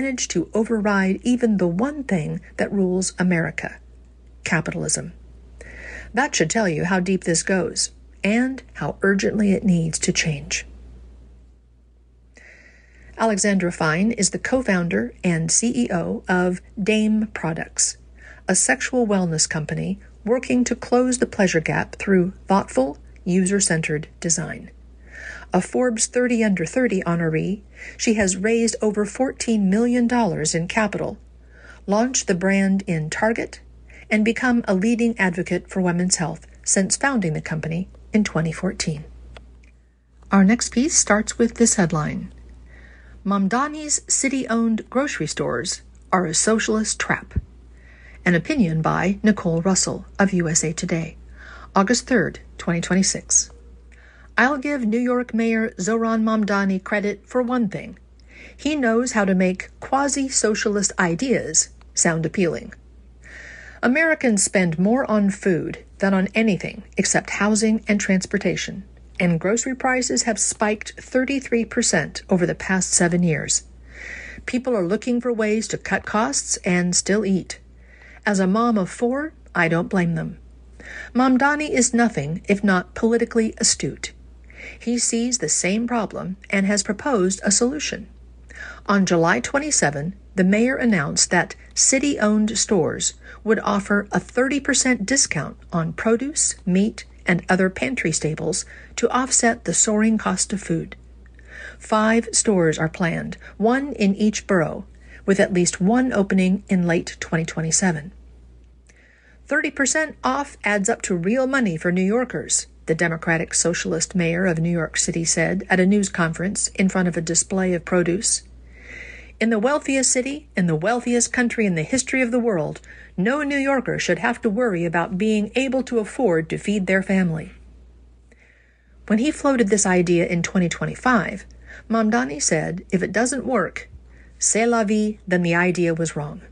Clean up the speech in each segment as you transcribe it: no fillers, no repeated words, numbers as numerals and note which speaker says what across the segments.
Speaker 1: managed to override even the one thing that rules America: capitalism. That should tell you how deep this goes and how urgently it needs to change. Alexandra Fine is the co-founder and CEO of Dame Products, a sexual wellness company working to close the pleasure gap through thoughtful, user-centered design. A Forbes 30 Under 30 honoree, she has raised over $14 million in capital, launched the brand in Target, and become a leading advocate for women's health since founding the company in 2014. Our next piece starts with this headline: Mamdani's city-owned grocery stores are a socialist trap. An opinion by Nicole Russell of USA Today, August 3rd, 2026. I'll give New York Mayor Zohran Mamdani credit for one thing. He knows how to make quasi-socialist ideas sound appealing. Americans spend more on food than on anything except housing and transportation, and grocery prices have spiked 33% over the past 7 years. People are looking for ways to cut costs and still eat. As a mom of 4, I don't blame them. Mamdani is nothing if not politically astute. He sees the same problem and has proposed a solution. On July 27, the mayor announced that city-owned stores would offer a 30% discount on produce, meat, and other pantry staples to offset the soaring cost of food. 5 stores are planned, 1 in each borough, with at least 1 opening in late 2027. 30% off adds up to real money for New Yorkers, the Democratic Socialist mayor of New York City said at a news conference in front of a display of produce. In the wealthiest city, in the wealthiest country in the history of the world, no New Yorker should have to worry about being able to afford to feed their family. When he floated this idea in 2025, Mamdani said if it doesn't work, c'est la vie, then the idea was wrong.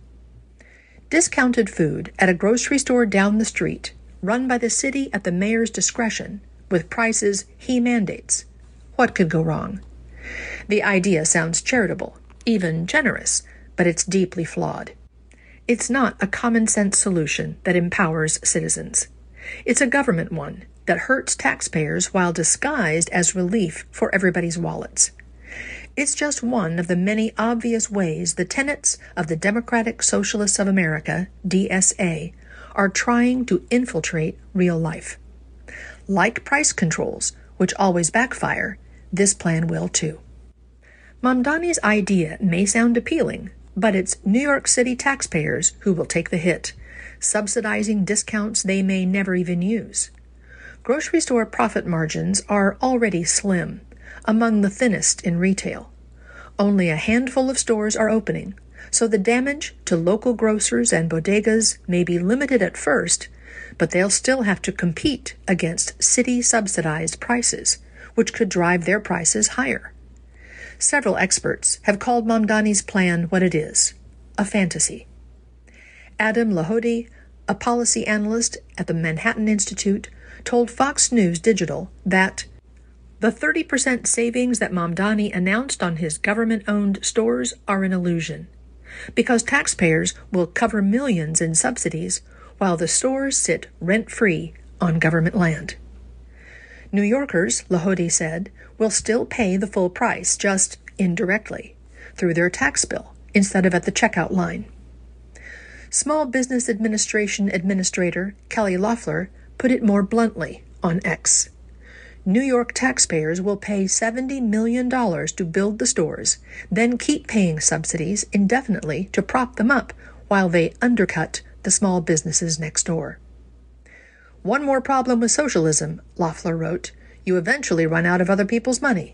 Speaker 1: Discounted food at a grocery store down the street, run by the city at the mayor's discretion, with prices he mandates. What could go wrong? The idea sounds charitable, even generous, but it's deeply flawed. It's not a common-sense solution that empowers citizens. It's a government one that hurts taxpayers while disguised as relief for everybody's wallets. It's just one of the many obvious ways the tenets of the Democratic Socialists of America, DSA, are trying to infiltrate real life. Like price controls, which always backfire, this plan will too. Mamdani's idea may sound appealing, but it's New York City taxpayers who will take the hit, subsidizing discounts they may never even use. Grocery store profit margins are already slim, among the thinnest in retail. Only a handful of stores are opening, so the damage to local grocers and bodegas may be limited at first, but they'll still have to compete against city-subsidized prices, which could drive their prices higher. Several experts have called Mamdani's plan what it is: a fantasy. Adam Lahody, a policy analyst at the Manhattan Institute, told Fox News Digital that the 30% savings that Mamdani announced on his government-owned stores are an illusion, because taxpayers will cover millions in subsidies while the stores sit rent-free on government land. New Yorkers, Lahody said, will still pay the full price, just indirectly, through their tax bill instead of at the checkout line. Small Business Administration Administrator Kelly Loeffler put it more bluntly on X. New York taxpayers will pay $70 million to build the stores, then keep paying subsidies indefinitely to prop them up while they undercut the small businesses next door. One more problem with socialism, Loeffler wrote, you eventually run out of other people's money.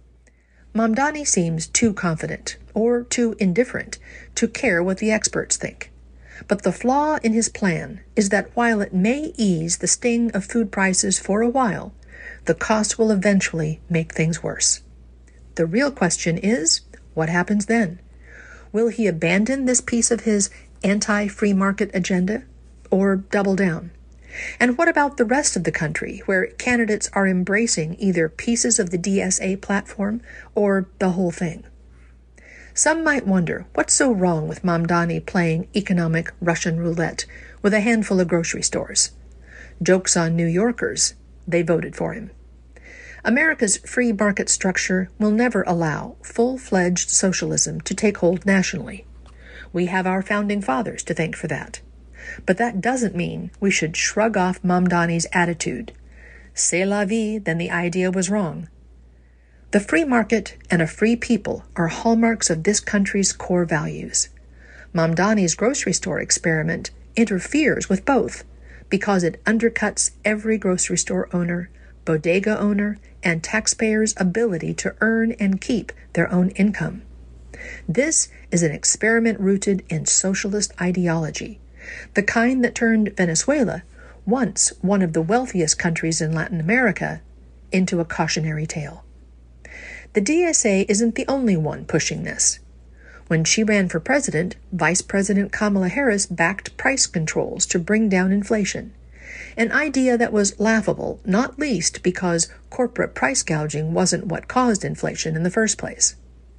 Speaker 1: Mamdani seems too confident, or too indifferent, to care what the experts think. But the flaw in his plan is that while it may ease the sting of food prices for a while, the cost will eventually make things worse. The real question is, what happens then? Will he abandon this piece of his anti-free market agenda, or double down? And what about the rest of the country, where candidates are embracing either pieces of the DSA platform or the whole thing? Some might wonder what's so wrong with Mamdani playing economic Russian roulette with a handful of grocery stores. Joke's on New Yorkers. They voted for him. America's free market structure will never allow full-fledged socialism to take hold nationally. We have our founding fathers to thank for that. But that doesn't mean we should shrug off Mamdani's attitude. C'est la vie, then the idea was wrong. The free market and a free people are hallmarks of this country's core values. Mamdani's grocery store experiment interferes with both because it undercuts every grocery store owner, bodega owner, and taxpayers' ability to earn and keep their own income. This is an experiment rooted in socialist ideology, the kind that turned Venezuela, once one of the wealthiest countries in Latin America, into a cautionary tale. The DSA isn't the only one pushing this. When she ran for president, Vice President Kamala Harris backed price controls to bring down inflation, an idea that was laughable, not least because corporate price gouging wasn't what caused inflation in the first place.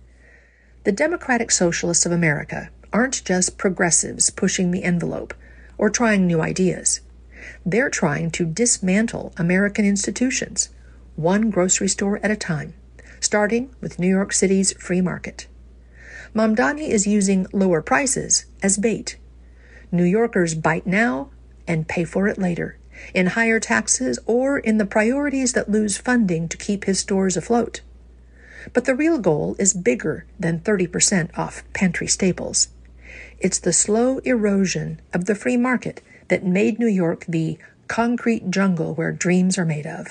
Speaker 1: The Democratic Socialists of America aren't just progressives pushing the envelope or trying new ideas. They're trying to dismantle American institutions, one grocery store at a time, starting with New York City's free market. Mamdani is using lower prices as bait. New Yorkers bite now and pay for it later, in higher taxes or in the priorities that lose funding to keep his stores afloat. But the real goal is bigger than 30% off pantry staples. It's the slow erosion of the free market that made New York the concrete jungle where dreams are made of.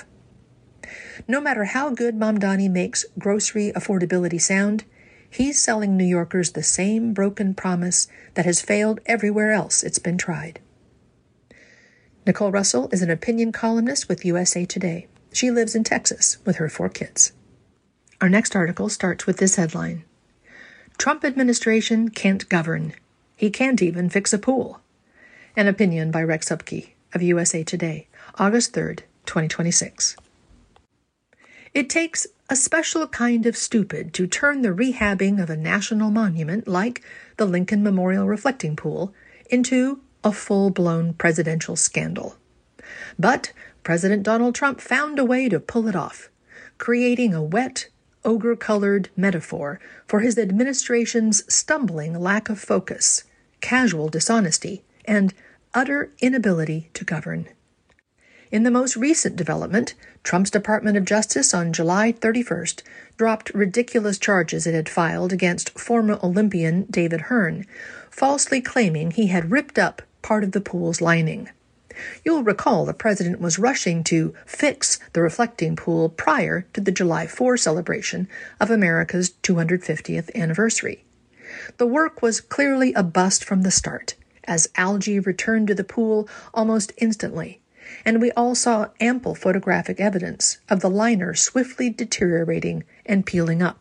Speaker 1: No matter how good Mamdani makes grocery affordability sound, he's selling New Yorkers the same broken promise that has failed everywhere else it's been tried. Nicole Russell is an opinion columnist with USA Today. She lives in Texas with her 4 kids. Our next article starts with this headline: Trump administration can't govern. He can't even fix a pool. An opinion by Rex Upke of USA Today, August 3rd, 2026. It takes a special kind of stupid to turn the rehabbing of a national monument like the Lincoln Memorial Reflecting Pool into a full-blown presidential scandal. But President Donald Trump found a way to pull it off, creating a wet, ogre-colored metaphor for his administration's stumbling lack of focus, casual dishonesty, and utter inability to govern. In the most recent development, Trump's Department of Justice on July 31st dropped ridiculous charges it had filed against former Olympian David Hearn, falsely claiming he had ripped up part of the pool's lining. You'll recall the president was rushing to fix the reflecting pool prior to the July 4 celebration of America's 250th anniversary. The work was clearly a bust from the start, as algae returned to the pool almost instantly, and we all saw ample photographic evidence of the liner swiftly deteriorating and peeling up.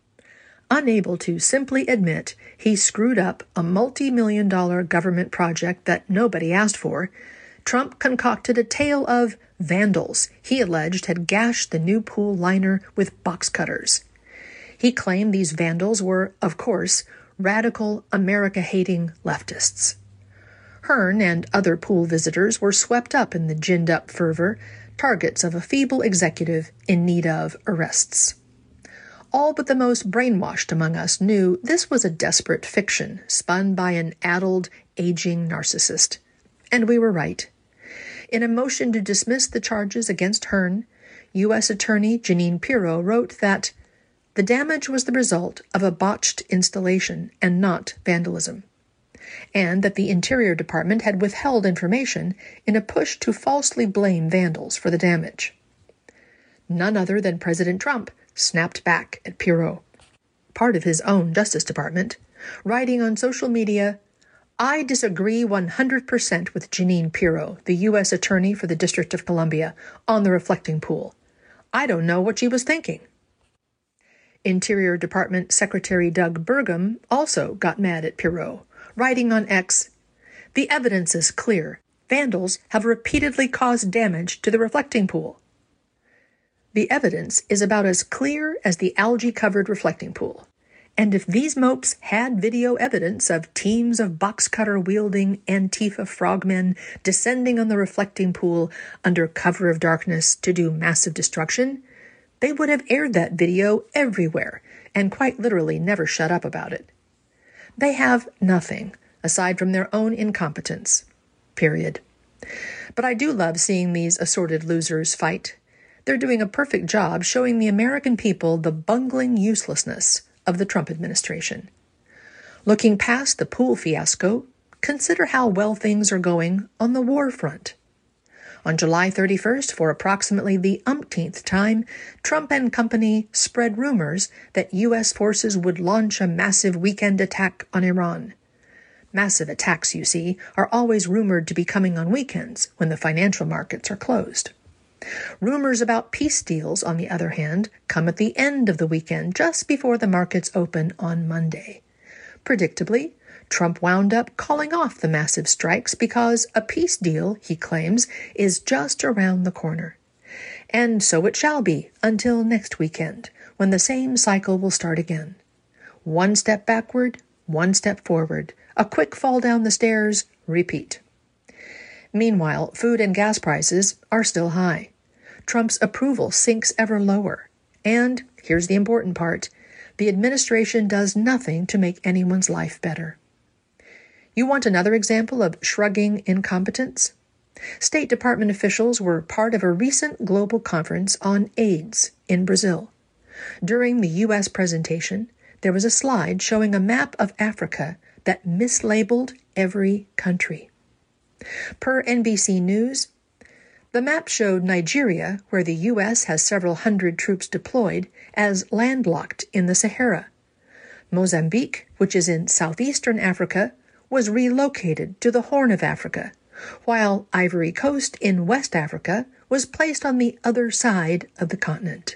Speaker 1: Unable to simply admit he screwed up a multi-million-dollar government project that nobody asked for, Trump concocted a tale of vandals he alleged had gashed the new pool liner with box cutters. He claimed these vandals were, of course, radical America-hating leftists. Hearn and other pool visitors were swept up in the ginned-up fervor, targets of a feeble executive in need of arrests. All but the most brainwashed among us knew this was a desperate fiction spun by an addled, aging narcissist. And we were right. In a motion to dismiss the charges against Hearn, U.S. Attorney Jeanine Pirro wrote that the damage was the result of a botched installation and not vandalism, and that the Interior Department had withheld information in a push to falsely blame vandals for the damage. None other than President Trump snapped back at Pirro, part of his own Justice Department, writing on social media, "I disagree 100% with Jeanine Pirro, the U.S. Attorney for the District of Columbia, on the reflecting pool. I don't know what she was thinking." Interior Department Secretary Doug Burgum also got mad at Pirro, writing on X, "The evidence is clear. Vandals have repeatedly caused damage to the reflecting pool." The evidence is about as clear as the algae-covered reflecting pool, And if these mopes had video evidence of teams of box cutter-wielding Antifa frogmen descending on the reflecting pool under cover of darkness to do massive destruction, they would have aired that video everywhere and quite literally never shut up about it. They have nothing aside from their own incompetence. Period. But I do love seeing these assorted losers fight. They're doing a perfect job showing the American people the bungling uselessness of the Trump administration. Looking past the pool fiasco, consider how well things are going on the war front. On July 31st, for approximately the umpteenth time, Trump and company spread rumors that U.S. forces would launch a massive weekend attack on Iran. Massive attacks, you see, are always rumored to be coming on weekends when the financial markets are closed. Rumors about peace deals, on the other hand, come at the end of the weekend, just before the markets open on Monday. Predictably, Trump wound up calling off the massive strikes because a peace deal, he claims, is just around the corner. And so it shall be until next weekend, when the same cycle will start again. One step backward, one step forward, a quick fall down the stairs, repeat. Meanwhile, food and gas prices are still high. Trump's approval sinks ever lower. And, here's the important part, the administration does nothing to make anyone's life better. You want another example of shrugging incompetence? State Department officials were part of a recent global conference on AIDS in Brazil. During the U.S. presentation, there was a slide showing a map of Africa that mislabeled every country. Per NBC News, the map showed Nigeria, where the U.S. has several hundred troops deployed, as landlocked in the Sahara. Mozambique, which is in southeastern Africa, was relocated to the Horn of Africa, while Ivory Coast in West Africa was placed on the other side of the continent.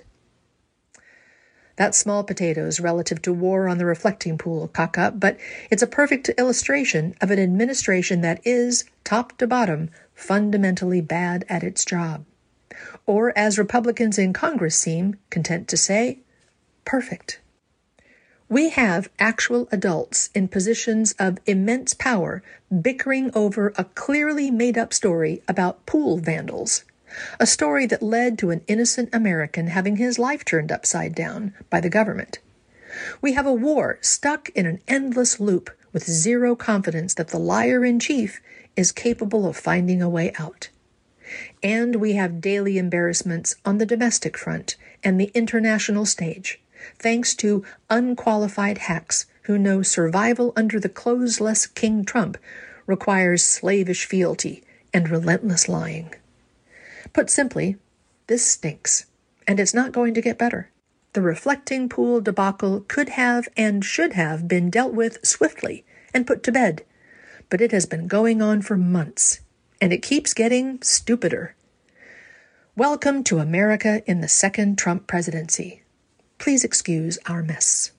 Speaker 1: That's small potatoes relative to war on the reflecting pool, cock-up, but it's a perfect illustration of an administration that is, top to bottom, fundamentally bad at its job. Or, as Republicans in Congress seem content to say, perfect. We have actual adults in positions of immense power bickering over a clearly made-up story about pool vandals. A story that led to an innocent American having his life turned upside down by the government. We have a war stuck in an endless loop with zero confidence that the liar-in-chief is capable of finding a way out. And we have daily embarrassments on the domestic front and the international stage, thanks to unqualified hacks who know survival under the clothesless King Trump requires slavish fealty and relentless lying. Put simply, this stinks, and it's not going to get better. The reflecting pool debacle could have and should have been dealt with swiftly and put to bed, but it has been going on for months, and it keeps getting stupider. Welcome to America in the second Trump presidency. Please excuse our mess.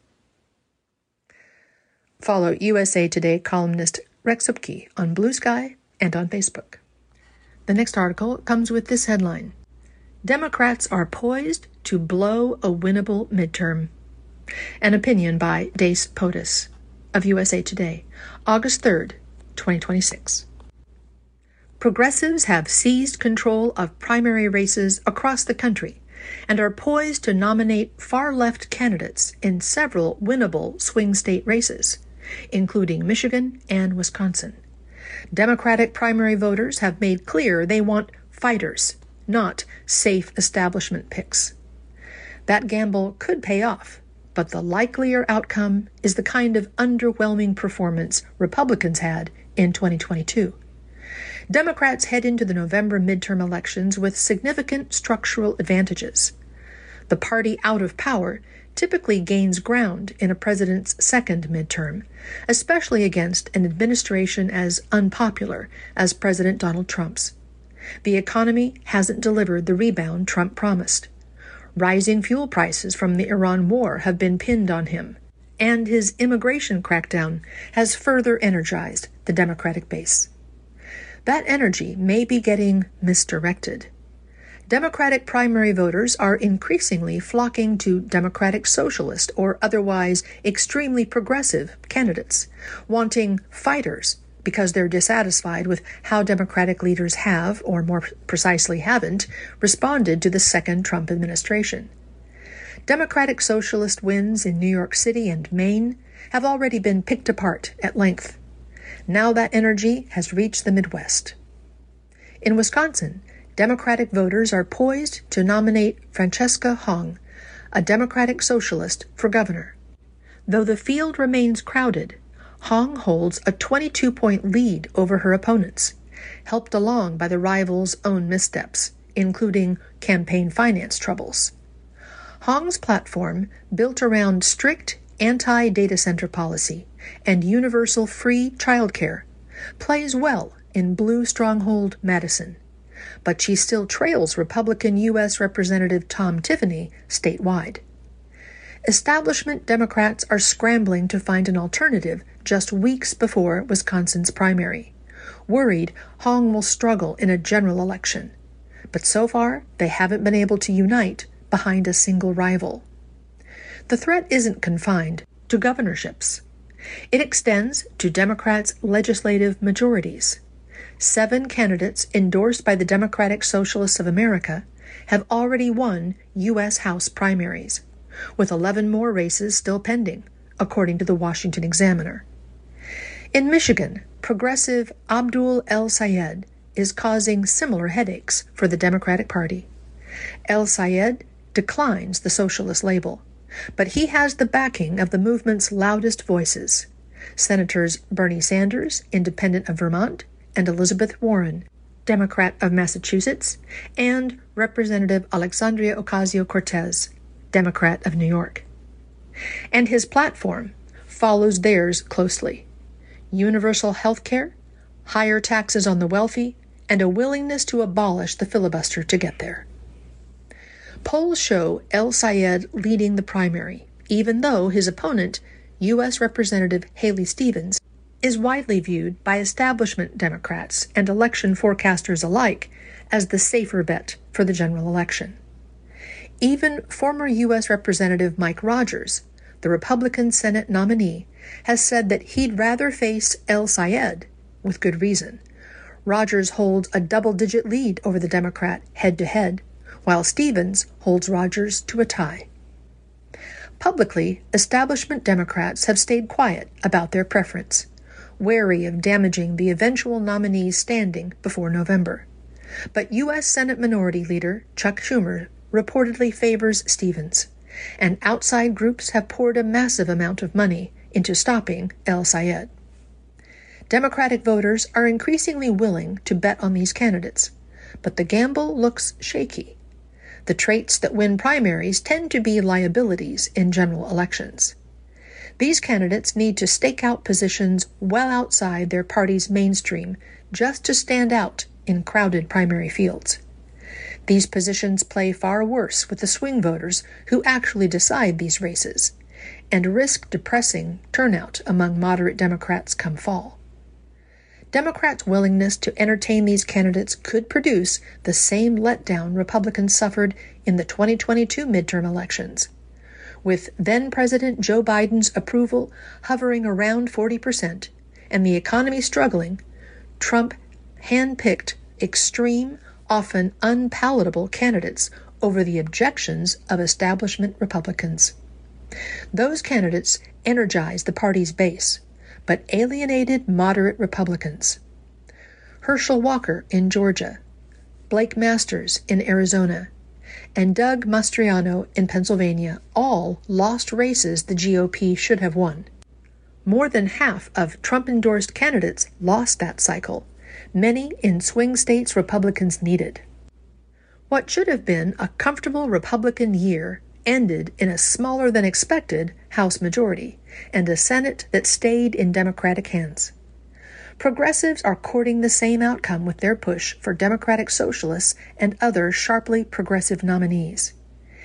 Speaker 1: Follow USA Today columnist Rex Upke on Blue Sky and on Facebook. The next article comes with this headline: Democrats are poised to blow a winnable midterm. An opinion by Dace Potus of USA Today, August 3rd, 2026. Progressives have seized control of primary races across the country and are poised to nominate far-left candidates in several winnable swing state races, including Michigan and Wisconsin. Democratic primary voters have made clear they want fighters, not safe establishment picks. That gamble could pay off, but the likelier outcome is the kind of underwhelming performance Republicans had in 2022. Democrats head into the November midterm elections with significant structural advantages. The party out of power typically gains ground in a president's second midterm, especially against an administration as unpopular as President Donald Trump's. The economy hasn't delivered the rebound Trump promised. Rising fuel prices from the Iran war have been pinned on him, and his immigration crackdown has further energized the Democratic base. That energy may be getting misdirected. Democratic primary voters are increasingly flocking to Democratic socialist or otherwise extremely progressive candidates, wanting fighters because they're dissatisfied with how Democratic leaders have, or more precisely haven't, responded to the second Trump administration. Democratic socialist wins in New York City and Maine have already been picked apart at length. Now that energy has reached the Midwest. In Wisconsin, Democratic voters are poised to nominate Francesca Hong, a Democratic socialist, for governor. Though the field remains crowded, Hong holds a 22-point lead over her opponents, helped along by the rival's own missteps, including campaign finance troubles. Hong's platform, built around strict anti-data center policy and universal free childcare, plays well in blue stronghold Madison, but she still trails Republican U.S. Representative Tom Tiffany statewide. Establishment Democrats are scrambling to find an alternative just weeks before Wisconsin's primary, worried Hong will struggle in a general election. But so far, they haven't been able to unite behind a single rival. The threat isn't confined to governorships. It extends to Democrats' legislative majorities. 7 candidates endorsed by the Democratic Socialists of America have already won U.S. House primaries, with 11 more races still pending, according to the Washington Examiner. In Michigan, progressive Abdul El-Sayed is causing similar headaches for the Democratic Party. El-Sayed declines the socialist label, but he has the backing of the movement's loudest voices, Senators Bernie Sanders, independent of Vermont, and Elizabeth Warren, Democrat of Massachusetts, and Representative Alexandria Ocasio-Cortez, Democrat of New York. And his platform follows theirs closely: universal health care, higher taxes on the wealthy, and a willingness to abolish the filibuster to get there. Polls show El-Sayed leading the primary, even though his opponent, U.S. Representative Haley Stevens, is widely viewed by establishment Democrats and election forecasters alike as the safer bet for the general election. Even former U.S. Representative Mike Rogers, the Republican Senate nominee, has said that he'd rather face El-Sayed, with good reason. Rogers holds a double-digit lead over the Democrat head-to-head, while Stevens holds Rogers to a tie. Publicly, establishment Democrats have stayed quiet about their preference, wary of damaging the eventual nominee's standing before November. But U.S. Senate Minority Leader Chuck Schumer reportedly favors Stevens, and outside groups have poured a massive amount of money into stopping El-Sayed. Democratic voters are increasingly willing to bet on these candidates, but the gamble looks shaky. The traits that win primaries tend to be liabilities in general elections. These candidates need to stake out positions well outside their party's mainstream just to stand out in crowded primary fields. These positions play far worse with the swing voters who actually decide these races, and risk depressing turnout among moderate Democrats come fall. Democrats' willingness to entertain these candidates could produce the same letdown Republicans suffered in the 2022 midterm elections. With then-President Joe Biden's approval hovering around 40% and the economy struggling, Trump handpicked extreme, often unpalatable candidates over the objections of establishment Republicans. Those candidates energized the party's base, but alienated moderate Republicans. Herschel Walker in Georgia, Blake Masters in Arizona, and Doug Mastriano in Pennsylvania all lost races the GOP should have won. More than half of Trump-endorsed candidates lost that cycle, many in swing states Republicans needed. What should have been a comfortable Republican year ended in a smaller-than-expected House majority and a Senate that stayed in Democratic hands. Progressives are courting the same outcome with their push for Democratic socialists and other sharply progressive nominees.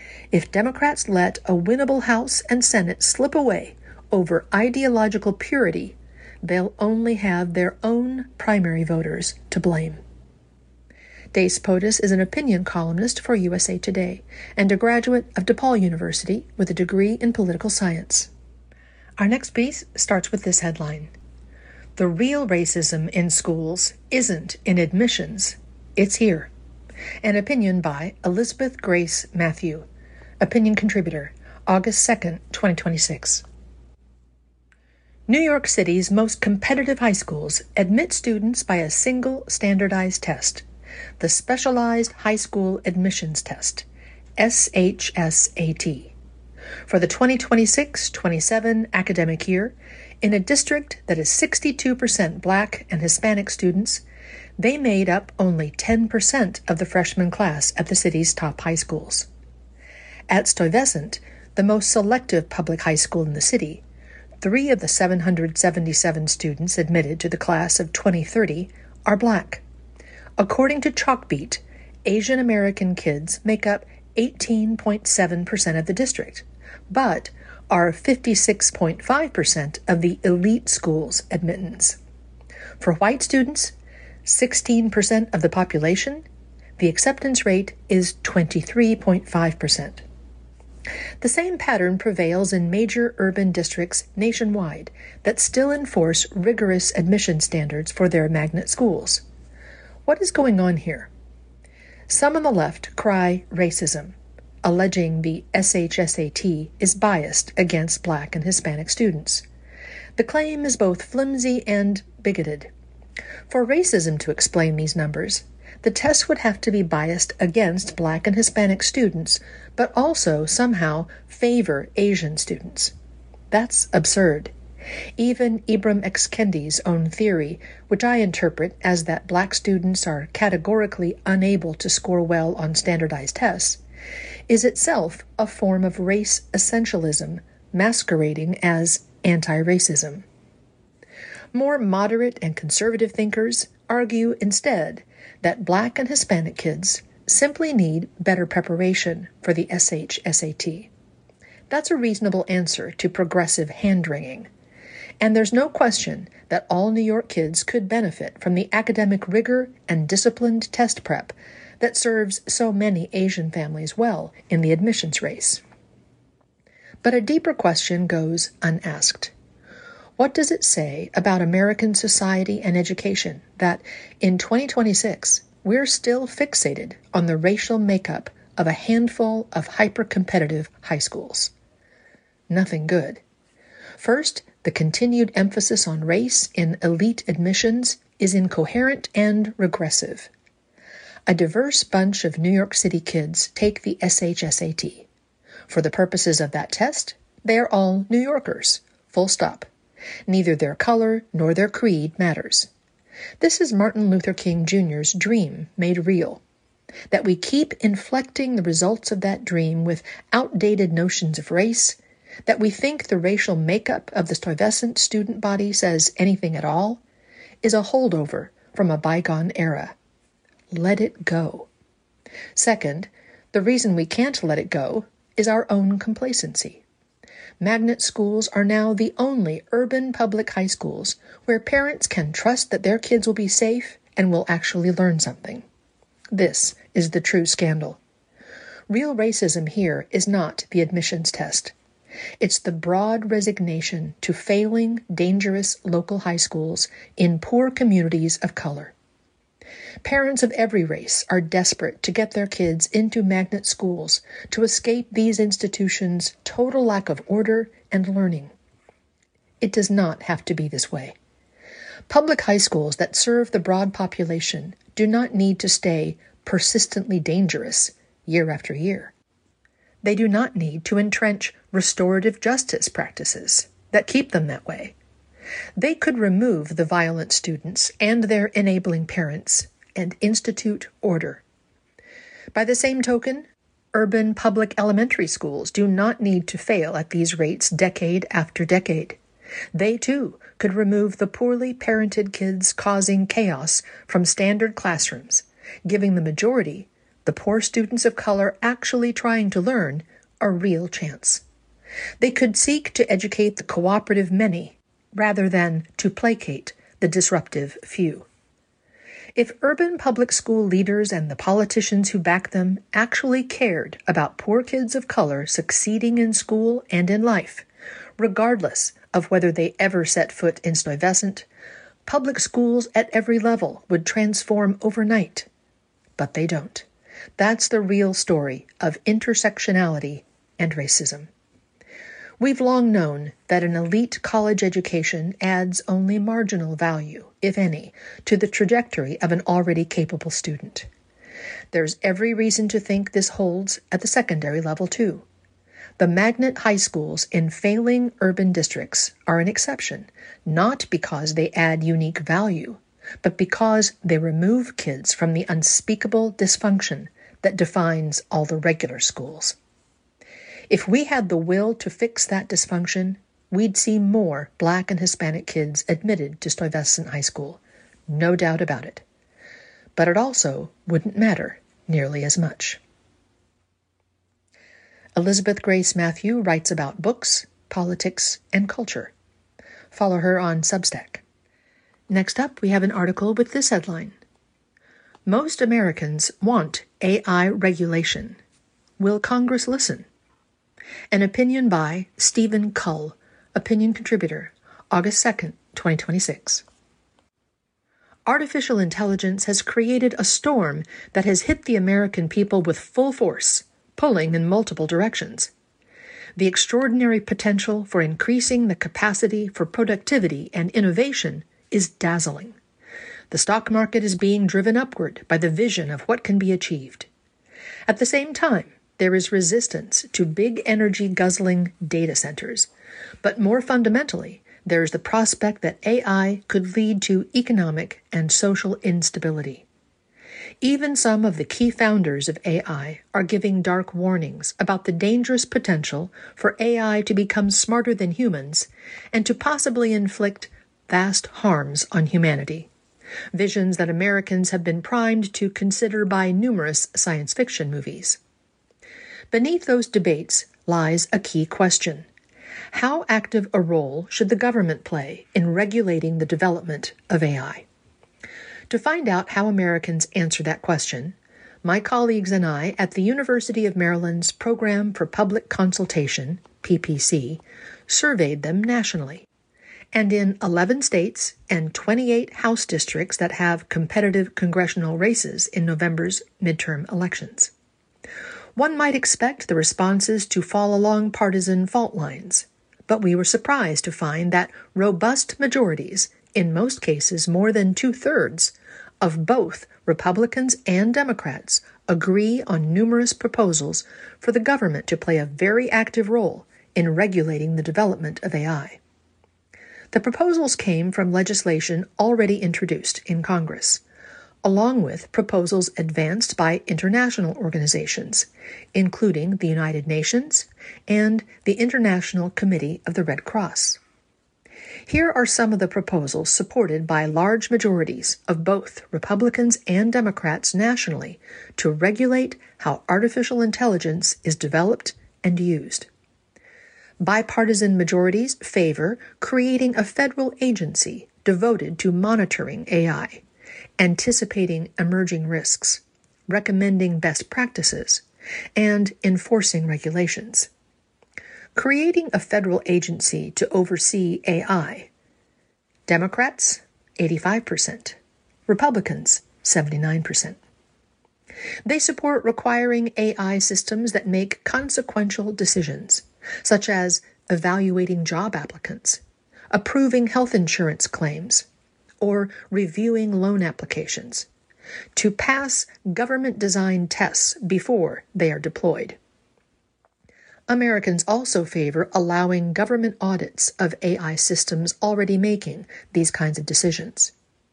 Speaker 1: If Democrats let a winnable House and Senate slip away over ideological purity, they'll only have their own primary voters to blame. Dace Potus is an opinion columnist for USA Today and a graduate of DePaul University with a degree in political science. Our next piece starts with this headline: "The real racism in schools isn't in admissions, it's here." An opinion by Elizabeth Grace Matthew, opinion contributor, August 2nd, 2026. New York City's most competitive high schools admit students by a single standardized test, the Specialized High School Admissions Test, SHSAT. For the 2026-27 academic year, in a district that is 62% Black and Hispanic students, they made up only 10% of the freshman class at the city's top high schools. At Stuyvesant, the most selective public high school in the city, 3 of the 777 students admitted to the class of 2030 are Black. According to Chalkbeat, Asian American kids make up 18.7% of the district, but are 56.5% of the elite school's admittance. For white students, 16% of the population, the acceptance rate is 23.5%. The same pattern prevails in major urban districts nationwide that still enforce rigorous admission standards for their magnet schools. What is going on here? Some on the left cry racism, alleging the SHSAT is biased against Black and Hispanic students. The claim is both flimsy and bigoted. For racism to explain these numbers, the test would have to be biased against Black and Hispanic students, but also somehow favor Asian students. That's absurd. Even Ibram X. Kendi's own theory, which I interpret as that Black students are categorically unable to score well on standardized tests, is itself a form of race essentialism masquerading as anti-racism. More moderate and conservative thinkers argue instead that Black and Hispanic kids simply need better preparation for the SHSAT. That's a reasonable answer to progressive hand-wringing. And there's no question that all New York kids could benefit from the academic rigor and disciplined test prep that serves so many Asian families well in the admissions race. But a deeper question goes unasked. What does it say about American society and education that, in 2026, we're still fixated on the racial makeup of a handful of hyper-competitive high schools? Nothing good. First, the continued emphasis on race in elite admissions is incoherent and regressive. A diverse bunch of New York City kids take the SHSAT. For the purposes of that test, they are all New Yorkers, full stop. Neither their color nor their creed matters. This is Martin Luther King Jr.'s dream made real, that we keep inflecting the results of that dream with outdated notions of race, that we think the racial makeup of the Stuyvesant student body says anything at all, is a holdover from a bygone era. Let it go. Second, the reason we can't let it go is our own complacency. Magnet schools are now the only urban public high schools where parents can trust that their kids will be safe and will actually learn something. This is the true scandal. Real racism here is not the admissions test. It's the broad resignation to failing, dangerous local high schools in poor communities of color. Parents of every race are desperate to get their kids into magnet schools to escape these institutions' total lack of order and learning. It does not have to be this way. Public high schools that serve the broad population do not need to stay persistently dangerous year after year. They do not need to entrench restorative justice practices that keep them that way. They could remove the violent students and their enabling parents and institute order. By the same token, urban public elementary schools do not need to fail at these rates decade after decade. They, too, could remove the poorly parented kids causing chaos from standard classrooms, giving the majority, the poor students of color actually trying to learn, a real chance. They could seek to educate the cooperative many rather than to placate the disruptive few. If urban public school leaders and the politicians who back them actually cared about poor kids of color succeeding in school and in life, regardless of whether they ever set foot in Stuyvesant, public schools at every level would transform overnight. But they don't. That's the real story of intersectionality and racism. We've long known that an elite college education adds only marginal value, if any, to the trajectory of an already capable student. There's every reason to think this holds at the secondary level, too. The magnet high schools in failing urban districts are an exception, not because they add unique value, but because they remove kids from the unspeakable dysfunction that defines all the regular schools. If we had the will to fix that dysfunction, we'd see more Black and Hispanic kids admitted to Stuyvesant High School, no doubt about it. But it also wouldn't matter nearly as much. Elizabeth Grace Matthew writes about books, politics, and culture. Follow her on Substack. Next up, we have an article with this headline: Most Americans want AI regulation. Will Congress listen? An opinion by Stephen Cull, opinion contributor, August 2nd, 2026. Artificial intelligence has created a storm that has hit the American people with full force, pulling in multiple directions. The extraordinary potential for increasing the capacity for productivity and innovation is dazzling. The stock market is being driven upward by the vision of what can be achieved. At the same time, there is resistance to big energy-guzzling data centers. But more fundamentally, there is the prospect that AI could lead to economic and social instability. Even some of the key founders of AI are giving dark warnings about the dangerous potential for AI to become smarter than humans and to possibly inflict vast harms on humanity. Visions that Americans have been primed to consider by numerous science fiction movies. Beneath those debates lies a key question. How active a role should the government play in regulating the development of AI? To find out how Americans answer that question, my colleagues and I at the University of Maryland's Program for Public Consultation, PPC, surveyed them nationally. And in 11 states and 28 House districts that have competitive congressional races in November's midterm elections. One might expect the responses to fall along partisan fault lines, but we were surprised to find that robust majorities, in most cases more than 2/3, of both Republicans and Democrats agree on numerous proposals for the government to play a very active role in regulating the development of AI. The proposals came from legislation already introduced in Congress, along with proposals advanced by international organizations, including the United Nations and the International Committee of the Red Cross. Here are some of the proposals supported by large majorities of both Republicans and Democrats nationally to regulate how artificial intelligence is developed and used. Bipartisan majorities favor creating a federal agency devoted to monitoring AI, anticipating emerging risks, recommending best practices, and enforcing regulations. Creating a federal agency to oversee AI. Democrats, 85%. Republicans, 79%. They support requiring AI systems that make consequential decisions, such as evaluating job applicants, approving health insurance claims, or reviewing loan applications, to pass government-designed tests before they are deployed. Americans also favor allowing government audits of AI systems already making these kinds of decisions.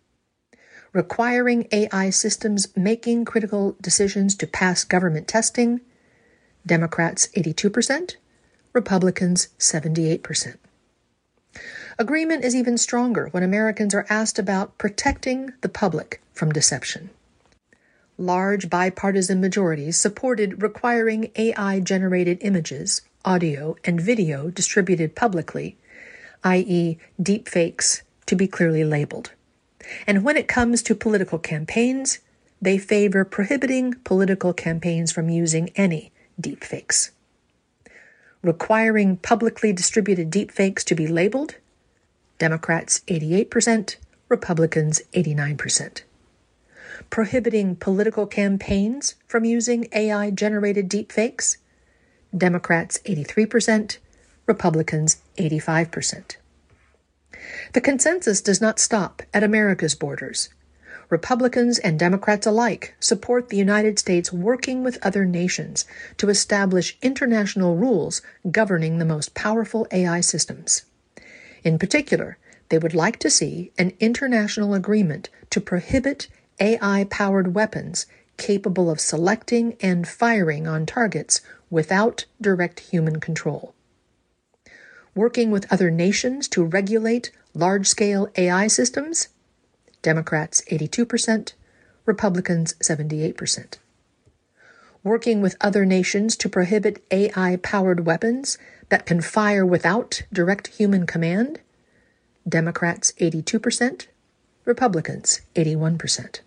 Speaker 1: Requiring AI systems making critical decisions to pass government testing, Democrats 82%, Republicans 78%. Agreement is even stronger when Americans are asked about protecting the public from deception. Large bipartisan majorities supported requiring AI-generated images, audio, and video distributed publicly, i.e. deepfakes, to be clearly labeled. And when it comes to political campaigns, they favor prohibiting political campaigns from using any deepfakes. Requiring publicly distributed deepfakes to be labeled, Democrats 88%, Republicans 89%. Prohibiting political campaigns from using AI-generated deepfakes, Democrats 83%, Republicans 85%. The consensus does not stop at America's borders. Republicans and Democrats alike support the United States working with other nations to establish international rules governing the most powerful AI systems. In particular, they would like to see an international agreement to prohibit AI-powered weapons capable of selecting and firing on targets without direct human control. Working with other nations to regulate large-scale AI systems, Democrats 82%, Republicans 78%. Working with other nations to prohibit AI-powered weapons that can fire without direct human command, Democrats 82%, Republicans 81%.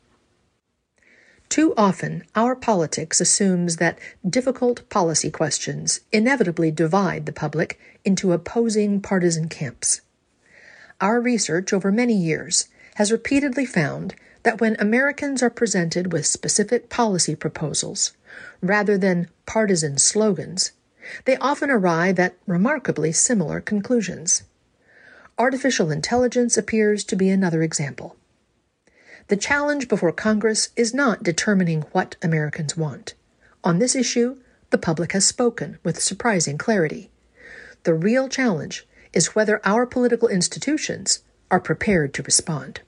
Speaker 1: Too often, our politics assumes that difficult policy questions inevitably divide the public into opposing partisan camps. Our research over many years has repeatedly found that when Americans are presented with specific policy proposals, rather than partisan slogans, they often arrive at remarkably similar conclusions. Artificial intelligence appears to be another example. The challenge before Congress is not determining what Americans want. On this issue, the public has spoken with surprising clarity. The real challenge is whether our political institutions are prepared to respond.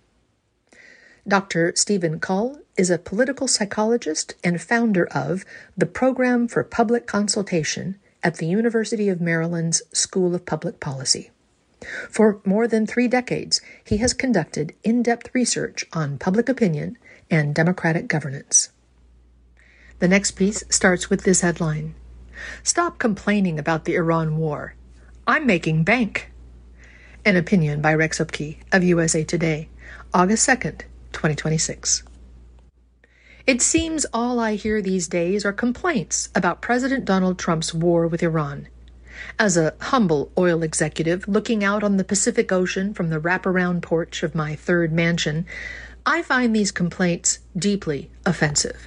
Speaker 1: Dr. Stephen Cull is a political psychologist and founder of the Program for Public Consultation at the University of Maryland's School of Public Policy. For more than 3 decades, he has conducted in-depth research on public opinion and democratic governance. The next piece starts with this headline: "Stop complaining about the Iran war. I'm making bank." An opinion by Rex Upke of USA Today, August 2nd, 2026. It seems all I hear these days are complaints about President Donald Trump's war with Iran. As a humble oil executive looking out on the Pacific Ocean from the wraparound porch of my third mansion, I find these complaints deeply offensive.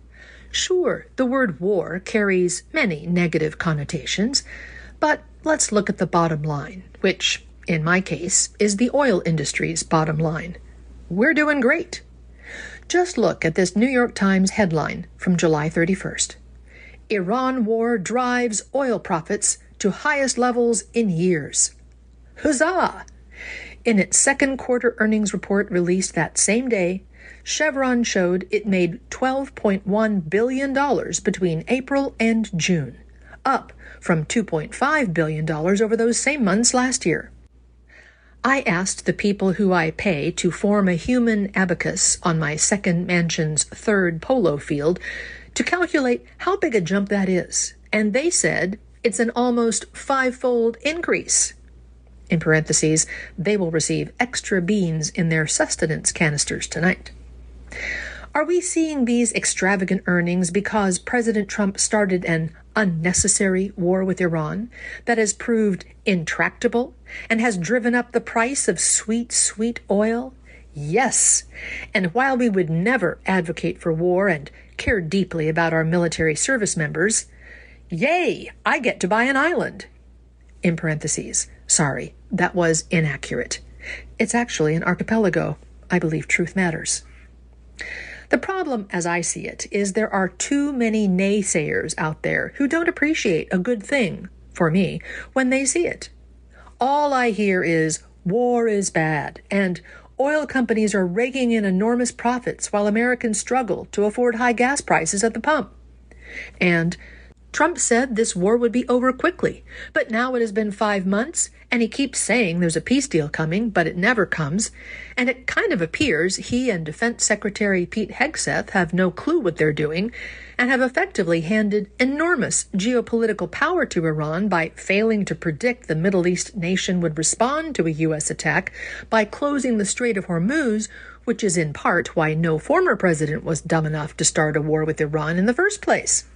Speaker 1: Sure, the word war carries many negative connotations, but let's look at the bottom line, which, in my case, is the oil industry's bottom line. We're doing great. Just look at this New York Times headline from July 31st. Iran war drives oil profits to highest levels in years. Huzzah! In its second quarter earnings report released that same day, Chevron showed it made $12.1 billion between April and June, up from $2.5 billion over those same months last year. I asked the people who I pay to form a human abacus on my second mansion's third polo field to calculate how big a jump that is, and they said it's an almost 5-fold increase. In parentheses, they will receive extra beans in their sustenance canisters tonight. Are we seeing these extravagant earnings because President Trump started an unnecessary war with Iran that has proved intractable and has driven up the price of sweet, sweet oil? Yes. And while we would never advocate for war and care deeply about our military service members, yay, I get to buy an island. In parentheses, sorry, that was inaccurate. It's actually an archipelago. I believe truth matters. The problem, as I see it, is there are too many naysayers out there who don't appreciate a good thing, for me, when they see it. All I hear is, war is bad, and oil companies are raking in enormous profits while Americans struggle to afford high gas prices at the pump. And Trump said this war would be over quickly, but now it has been 5 months, and he keeps saying there's a peace deal coming, but it never comes, and it kind of appears he and Defense Secretary Pete Hegseth have no clue what they're doing, and have effectively handed enormous geopolitical power to Iran by failing to predict the Middle East nation would respond to a U.S. attack by closing the Strait of Hormuz, which is in part why no former president was dumb enough to start a war with Iran in the first place.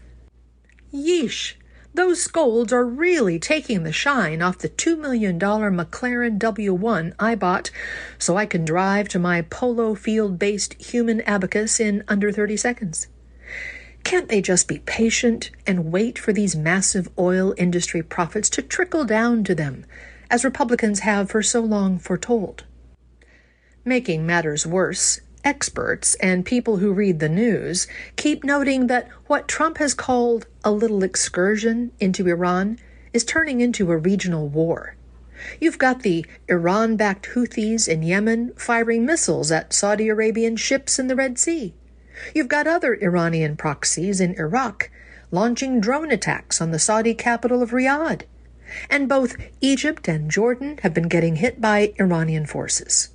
Speaker 1: Yeesh, those scolds are really taking the shine off the $2 million McLaren W1 I bought so I can drive to my polo field-based human abacus in under 30 seconds. Can't they just be patient and wait for these massive oil industry profits to trickle down to them, as Republicans have for so long foretold? Making matters worse, experts and people who read the news keep noting that what Trump has called a little excursion into Iran is turning into a regional war. You've got the Iran-backed Houthis in Yemen firing missiles at Saudi Arabian ships in the Red Sea. You've got other Iranian proxies in Iraq launching drone attacks on the Saudi capital of Riyadh. And both Egypt and Jordan have been getting hit by Iranian forces.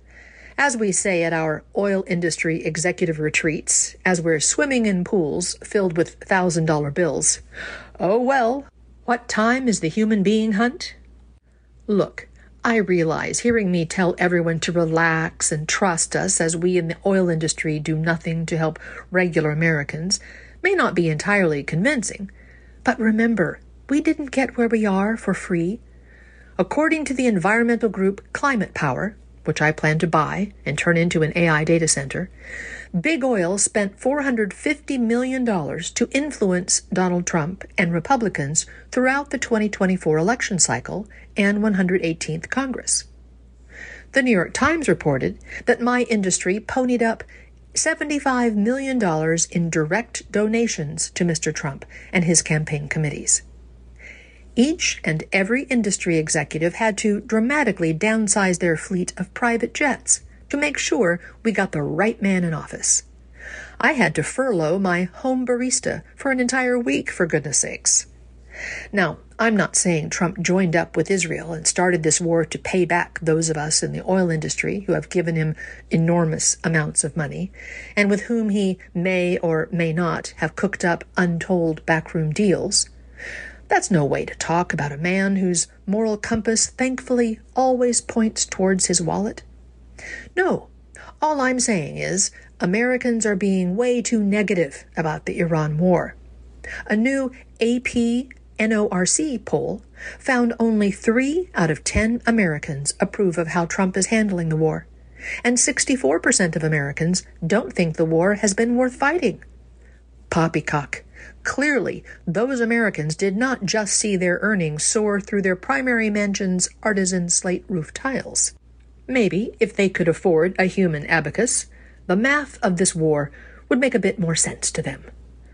Speaker 1: As we say at our oil industry executive retreats, as we're swimming in pools filled with $1,000 bills, oh well, what time is the human being hunt? Look, I realize hearing me tell everyone to relax and trust us as we in the oil industry do nothing to help regular Americans may not be entirely convincing, but remember, we didn't get where we are for free. According to the environmental group Climate Power, which I plan to buy and turn into an AI data center, Big Oil spent $450 million to influence Donald Trump and Republicans throughout the 2024 election cycle and 118th Congress. The New York Times reported that my industry ponied up $75 million in direct donations to Mr. Trump and his campaign committees. Each and every industry executive had to dramatically downsize their fleet of private jets to make sure we got the right man in office. I had to furlough my home barista for an entire week, for goodness sakes. Now, I'm not saying Trump joined up with Israel and started this war to pay back those of us in the oil industry who have given him enormous amounts of money, and with whom he may or may not have cooked up untold backroom deals. That's no way to talk about a man whose moral compass thankfully always points towards his wallet. No, all I'm saying is Americans are being way too negative about the Iran war. A new AP NORC poll found only 3 out of 10 Americans approve of how Trump is handling the war, and 64% of Americans don't think the war has been worth fighting. Poppycock. Clearly, those Americans did not just see their earnings soar through their primary mansion's artisan slate roof tiles. Maybe, if they could afford a human abacus, the math of this war would make a bit more sense to them.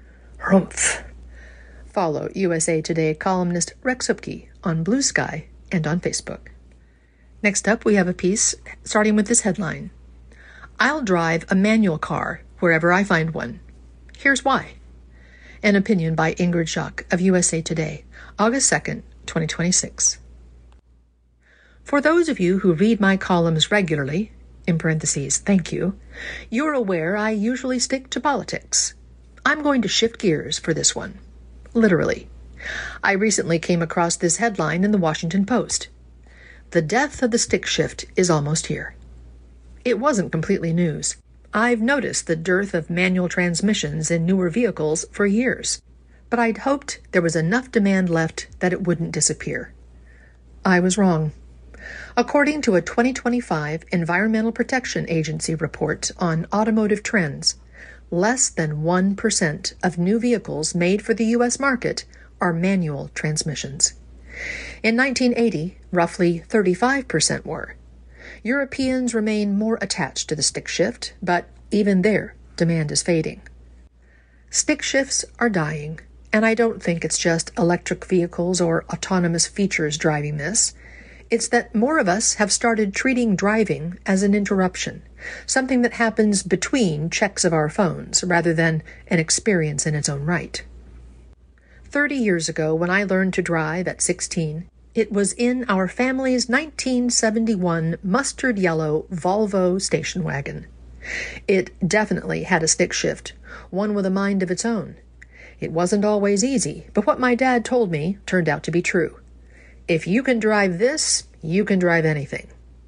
Speaker 1: Rumph. Follow USA Today columnist Rex Hupke on Blue Sky and on Facebook. Next up, we have a piece starting with this headline: I'll drive a manual car wherever I find one. Here's why. An opinion by Ingrid Schack of USA Today, August 2nd, 2026. For those of you who read my columns regularly, in parentheses, thank you, you're aware I usually stick to politics. I'm going to shift gears for this one. Literally. I recently came across this headline in the Washington Post. The death of the stick shift is almost here. It wasn't completely news. I've noticed the dearth of manual transmissions in newer vehicles for years, but I'd hoped there was enough demand left that it wouldn't disappear. I was wrong. According to a 2025 Environmental Protection Agency report on automotive trends, less than 1% of new vehicles made for the U.S. market are manual transmissions. In 1980, roughly 35% were. Europeans remain more attached to the stick shift, but even there, demand is fading. Stick shifts are dying, and I don't think it's just electric vehicles or autonomous features driving this. It's that more of us have started treating driving as an interruption, something that happens between checks of our phones rather than an experience in its own right. 30 years ago, when I learned to drive at 16, it was in our family's 1971 mustard yellow Volvo station wagon. It definitely had a stick shift, one with a mind of its own. It wasn't always easy, but what my dad told me turned out to be true. If you can drive this, you can drive anything.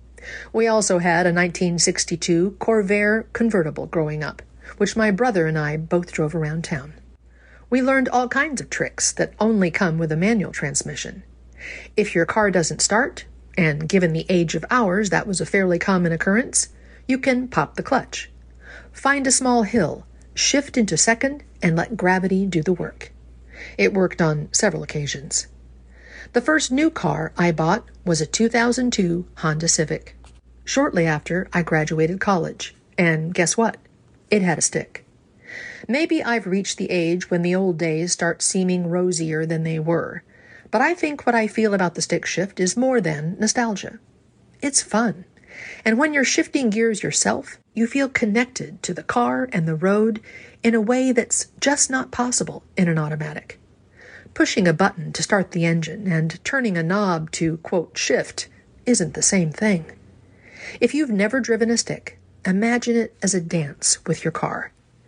Speaker 1: We also had a 1962 Corvair convertible growing up, which my brother and I both drove around town. We learned all kinds of tricks that only come with a manual transmission. If your car doesn't start, and given the age of ours that was a fairly common occurrence, you can pop the clutch. Find a small hill, shift into second, and let gravity do the work. It worked on several occasions. The first new car I bought was a 2002 Honda Civic. Shortly after, I graduated college, and guess what? It had a stick. Maybe I've reached the age when the old days start seeming rosier than they were, but I think what I feel about the stick shift is more than nostalgia. It's fun. And when you're shifting gears yourself, you feel connected to the car and the road in a way that's just not possible in an automatic. Pushing a button to start the engine and turning a knob to, quote, shift isn't the same thing. If you've never driven a stick, imagine it as a dance with your car.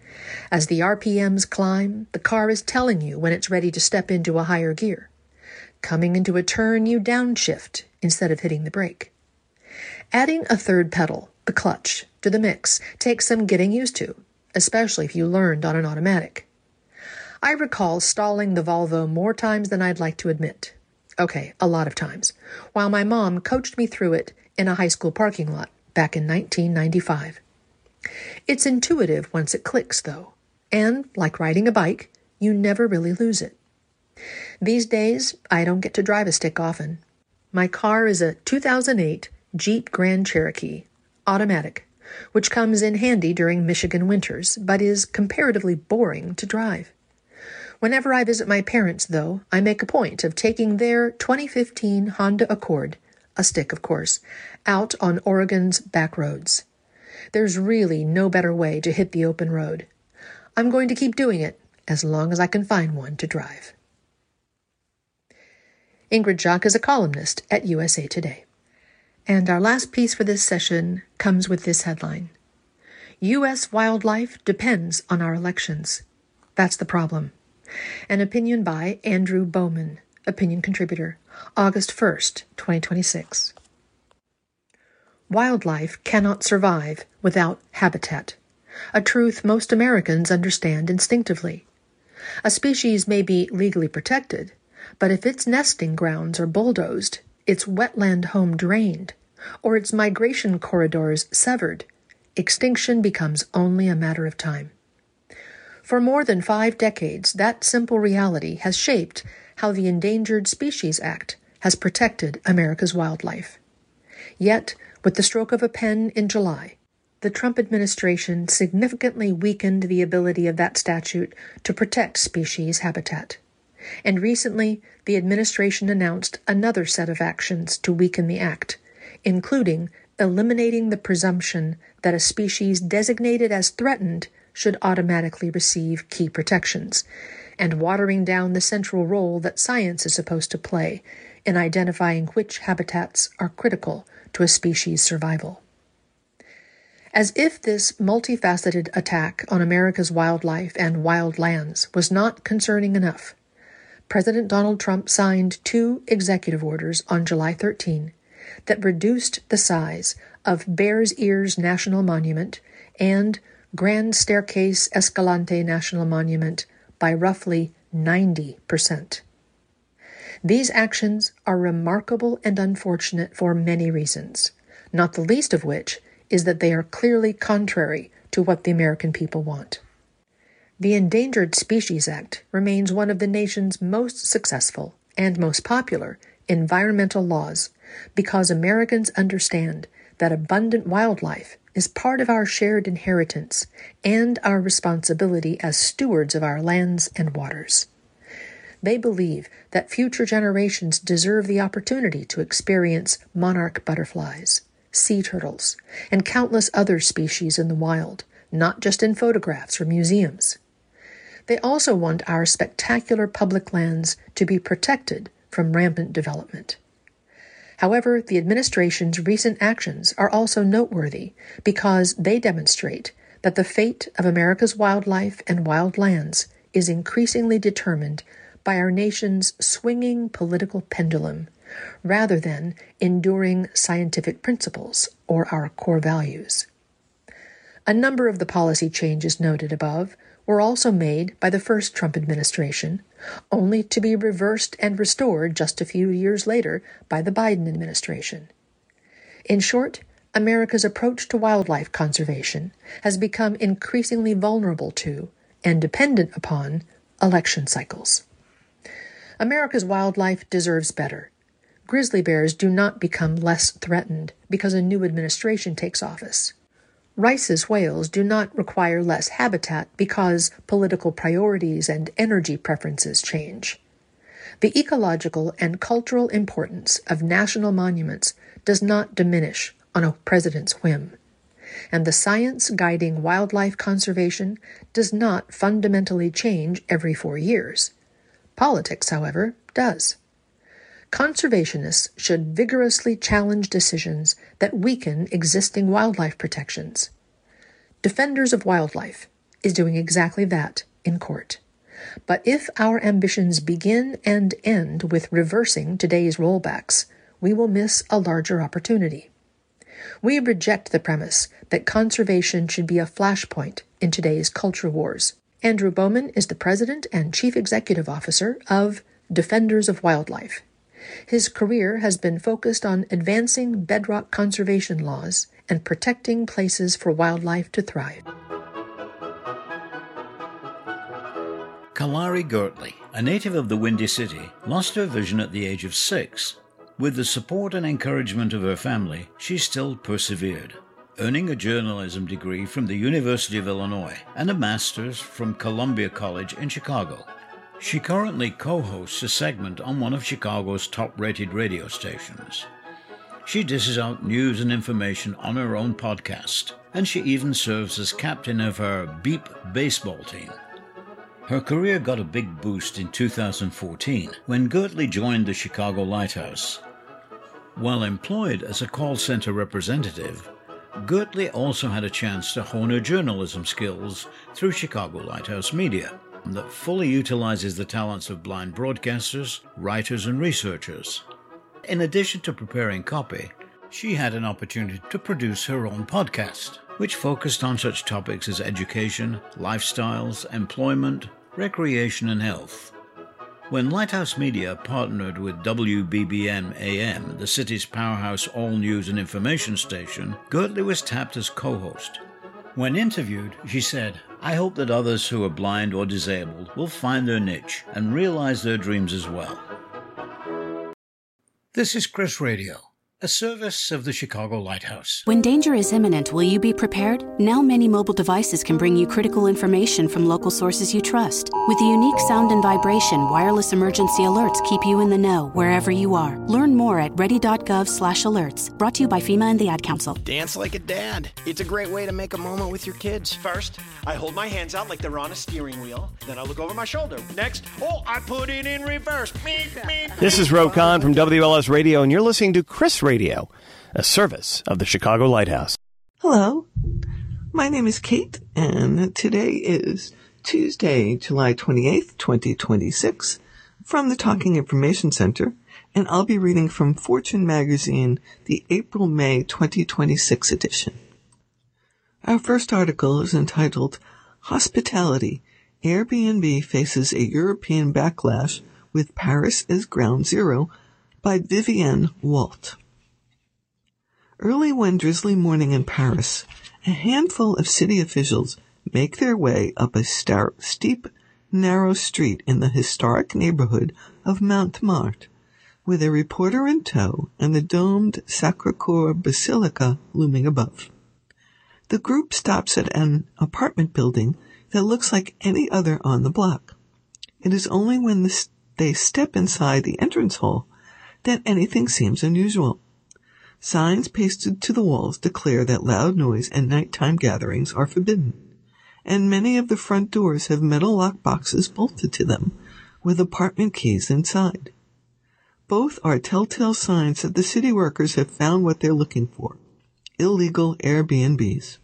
Speaker 1: As the RPMs climb, the car is telling you when it's ready to step into a higher gear. Coming into a turn, you downshift instead of hitting the brake. Adding a third pedal, the clutch, to the mix takes some getting used to, especially if you learned on an automatic. I recall stalling the Volvo more times than I'd like to admit. Okay, a lot of times, while my mom coached me through it in a high school parking lot back in 1995. It's intuitive once it clicks, though, and like riding a bike, you never really lose it. These days, I don't get to drive a stick often. My car is a 2008 Jeep Grand Cherokee, automatic, which comes in handy during Michigan winters, but is comparatively boring to drive. Whenever I visit my parents, though, I make a point of taking their 2015 Honda Accord, a stick of course, out on Oregon's back roads. There's really no better way to hit the open road. I'm going to keep doing it as long as I can find one to drive. Ingrid Jacques is a columnist at USA Today. And our last piece for this session comes with this headline: U.S. wildlife depends on our elections. That's the problem. An opinion by Andrew Bowman, opinion contributor, August 1st, 2026. Wildlife cannot survive without habitat, a truth most Americans understand instinctively. A species may be legally protected, but if its nesting grounds are bulldozed, its wetland home drained, or its migration corridors severed, extinction becomes only a matter of time. For more than 5 decades, that simple reality has shaped how the Endangered Species Act has protected America's wildlife. Yet, with the stroke of a pen in July, the Trump administration significantly weakened the ability of that statute to protect species habitat. And recently, the administration announced another set of actions to weaken the act, including eliminating the presumption that a species designated as threatened should automatically receive key protections, and watering down the central role that science is supposed to play in identifying which habitats are critical to a species' survival. As if this multifaceted attack on America's wildlife and wild lands was not concerning enough, President Donald Trump signed 2 executive orders on July 13 that reduced the size of Bears Ears National Monument and Grand Staircase Escalante National Monument by roughly 90%. These actions are remarkable and unfortunate for many reasons, not the least of which is that they are clearly contrary to what the American people want. The Endangered Species Act remains one of the nation's most successful and most popular environmental laws because Americans understand that abundant wildlife is part of our shared inheritance and our responsibility as stewards of our lands and waters. They believe that future generations deserve the opportunity to experience monarch butterflies, sea turtles, and countless other species in the wild, not just in photographs or museums. They also want our spectacular public lands to be protected from rampant development. However, the administration's recent actions are also noteworthy because they demonstrate that the fate of America's wildlife and wild lands is increasingly determined by our nation's swinging political pendulum, rather than enduring scientific principles or our core values. A number of the policy changes noted above were also made by the first Trump administration, only to be reversed and restored just a few years later by the Biden administration. In short, America's approach to wildlife conservation has become increasingly vulnerable to and dependent upon election cycles. America's wildlife deserves better. Grizzly bears do not become less threatened because a new administration takes office. Rice's whales do not require less habitat because political priorities and energy preferences change. The ecological and cultural importance of national monuments does not diminish on a president's whim, and the science guiding wildlife conservation does not fundamentally change every 4 years. Politics, however, does. Conservationists should vigorously challenge decisions that weaken existing wildlife protections. Defenders of Wildlife is doing exactly that in court. But if our ambitions begin and end with reversing today's rollbacks, we will miss a larger opportunity. We reject the premise that conservation should be a flashpoint in today's culture wars. Andrew Bowman is the president and chief executive officer of Defenders of Wildlife. His career has been focused on advancing bedrock conservation laws and protecting places for wildlife to thrive.
Speaker 2: Kalari Gertley, a native of the Windy City, lost her vision at the age of 6. With the support and encouragement of her family, she still persevered, earning a journalism degree from the University of Illinois and a master's from Columbia College in Chicago. She currently co-hosts a segment on one of Chicago's top-rated radio stations. She dishes out news and information on her own podcast, and she even serves as captain of her Beep baseball team. Her career got a big boost in 2014 when Gertley joined the Chicago Lighthouse. While employed as a call center representative, Gertley also had a chance to hone her journalism skills through Chicago Lighthouse Media, that fully utilizes the talents of blind broadcasters, writers, and researchers. In addition to preparing copy, she had an opportunity to produce her own podcast, which focused on such topics as education, lifestyles, employment, recreation, and health. When Lighthouse Media partnered with WBBM AM, the city's powerhouse all-news and information station, Gertley was tapped as co-host. When interviewed, she said, "I hope that others who are blind or disabled will find their niche and realize their dreams as well." This is Chris Radio, a service of the Chicago Lighthouse.
Speaker 3: When danger is imminent, will you be prepared? Now many mobile devices can bring you critical information from local sources you trust. With the unique sound and vibration, wireless emergency alerts keep you in the know wherever you are. Learn more at ready.gov/alerts. Brought to you by FEMA and the Ad Council.
Speaker 4: Dance like a dad. It's a great way to make a moment with your kids.
Speaker 5: First, I hold my hands out like they're on a steering wheel. Then I look over my shoulder. Next, I put it in reverse.
Speaker 4: This is Ro Khan from WLS Radio, and you're listening to Chris Radio, a service of the Chicago Lighthouse.
Speaker 6: Hello, my name is Kate, and today is Tuesday, July 28th, 2026, from the Talking Information Center, and I'll be reading from Fortune Magazine, the April-May 2026 edition. Our first article is entitled, Hospitality, Airbnb Faces a European Backlash with Paris as Ground Zero, by Vivienne Walt. Early one drizzly morning in Paris, a handful of city officials make their way up a steep, narrow street in the historic neighborhood of Montmartre, with a reporter in tow and the domed Sacré-Cœur Basilica looming above. The group stops at an apartment building that looks like any other on the block. It is only when they step inside the entrance hall that anything seems unusual. Signs pasted to the walls declare that loud noise and nighttime gatherings are forbidden, and many of the front doors have metal lock boxes bolted to them with apartment keys inside. Both are telltale signs that the city workers have found what they're looking for: illegal Airbnbs.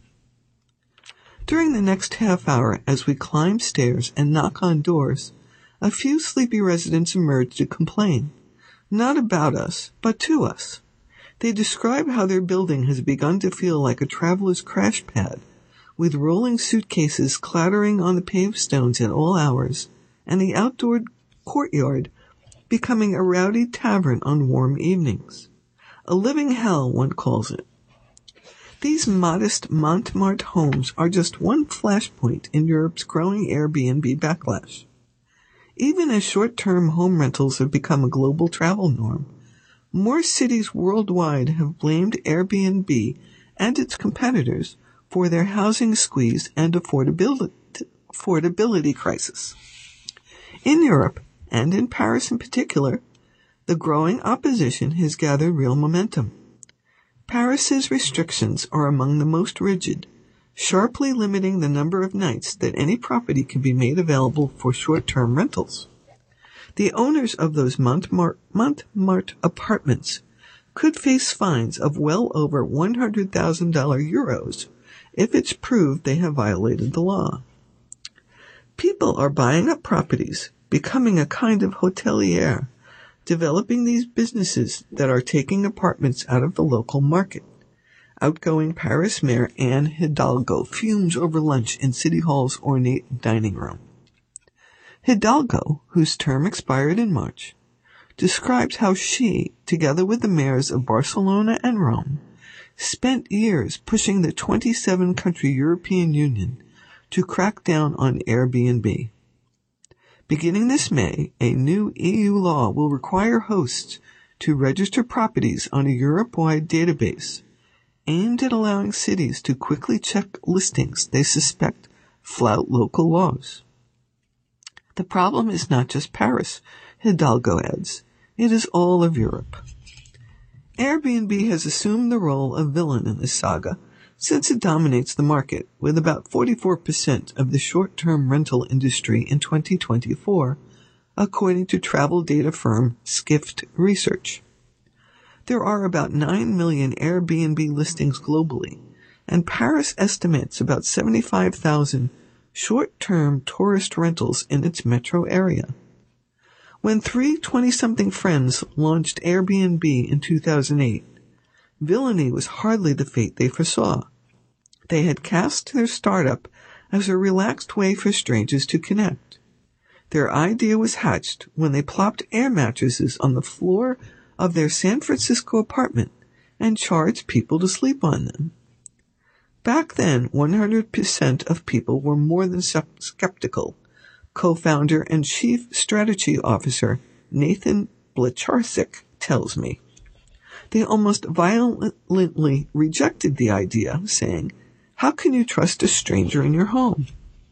Speaker 6: During the next half hour, as we climb stairs and knock on doors, a few sleepy residents emerge to complain, not about us, but to us. They describe how their building has begun to feel like a traveler's crash pad, with rolling suitcases clattering on the paved stones at all hours, and the outdoor courtyard becoming a rowdy tavern on warm evenings. A living hell, one calls it. These modest Montmartre homes are just one flashpoint in Europe's growing Airbnb backlash. Even as short-term home rentals have become a global travel norm, more cities worldwide have blamed Airbnb and its competitors for their housing squeeze and affordability crisis. In Europe, and in Paris in particular, the growing opposition has gathered real momentum. Paris's restrictions are among the most rigid, sharply limiting the number of nights that any property can be made available for short-term rentals. The owners of those Montmartre apartments could face fines of well over €100,000 if it's proved they have violated the law. People are buying up properties, becoming a kind of hotelier, developing these businesses that are taking apartments out of the local market. Outgoing Paris Mayor Anne Hidalgo fumes over lunch in City Hall's ornate dining room. Hidalgo, whose term expired in March, describes how she, together with the mayors of Barcelona and Rome, spent years pushing the 27-country European Union to crack down on Airbnb. Beginning this May, a new EU law will require hosts to register properties on a Europe-wide database aimed at allowing cities to quickly check listings they suspect flout local laws. The problem is not just Paris, Hidalgo adds. It is all of Europe. Airbnb has assumed the role of villain in this saga since it dominates the market, with about 44% of the short-term rental industry in 2024, according to travel data firm Skift Research. There are about 9 million Airbnb listings globally, and Paris estimates about 75,000 short-term tourist rentals in its metro area. When three 20-something friends launched Airbnb in 2008, villainy was hardly the fate they foresaw. They had cast their startup as a relaxed way for strangers to connect. Their idea was hatched when they plopped air mattresses on the floor of their San Francisco apartment and charged people to sleep on them. Back then, 100% of people were more than skeptical, co-founder and chief strategy officer Nathan Blecharczyk tells me. They almost violently rejected the idea, saying, "How can you trust a stranger in your home?"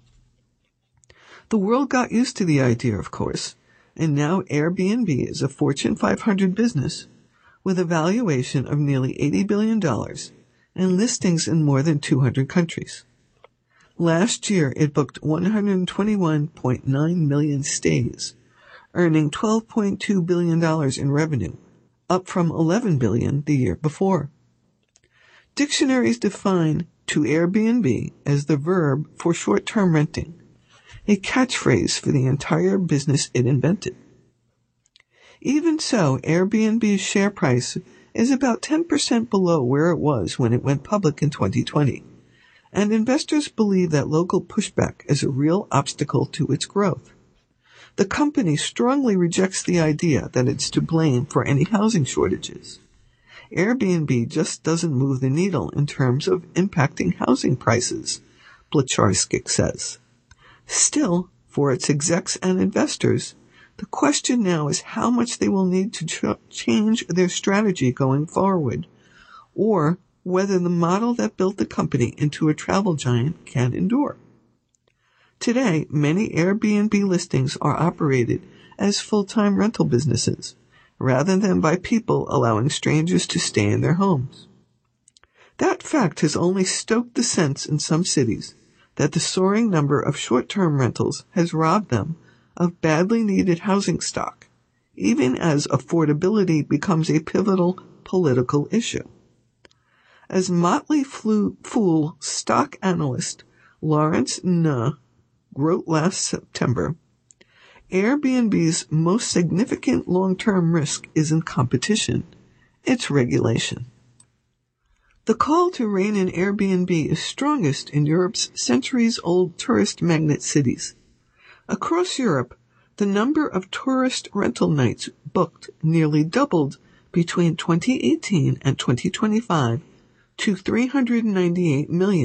Speaker 6: The world got used to the idea, of course, and now Airbnb is a Fortune 500 business with a valuation of nearly $80 billion and listings in more than 200 countries. Last year, it booked 121.9 million stays, earning $12.2 billion in revenue, up from $11 billion the year before. Dictionaries define to Airbnb as the verb for short-term renting, a catchphrase for the entire business it invented. Even so, Airbnb's share price is about 10% below where it was when it went public in 2020, and investors believe that local pushback is a real obstacle to its growth. The company strongly rejects the idea that it's to blame for any housing shortages. Airbnb just doesn't move the needle in terms of impacting housing prices, Blecharczyk says. Still, for its execs and investors, the question now is how much they will need to change their strategy going forward, or whether the model that built the company into a travel giant can endure. Today, many Airbnb listings are operated as full-time rental businesses, rather than by people allowing strangers to stay in their homes. That fact has only stoked the sense in some cities that the soaring number of short-term rentals has robbed them of badly needed housing stock, even as affordability becomes a pivotal political issue. As Motley Fool stock analyst Lawrence Nuh wrote last September, Airbnb's most significant long-term risk isn't competition, it's regulation. The call to rein in Airbnb is strongest in Europe's centuries-old tourist magnet cities. Across Europe, the number of tourist rental nights booked nearly doubled between 2018 and 2025 to 398 million.